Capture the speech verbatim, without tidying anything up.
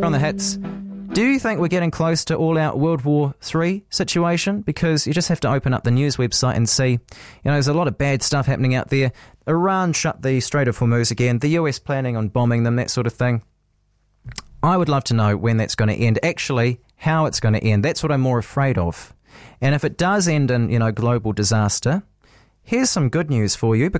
On the hits. Do you think we're getting close to all-out World War Three situation? Because you just have to open up the news website and see, you know, there's a lot of bad stuff happening out there. Iran shut the Strait of Hormuz again. The U S planning on bombing them, that sort of thing. I would love to know when that's going to end. Actually, how it's going to end. That's what I'm more afraid of. And if it does end in, you know, global disaster, here's some good news for you, because